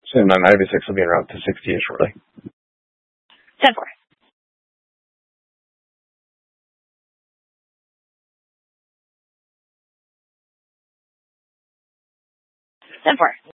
Soon my IV6 will be around to 60 shortly. 10-4. 10-4.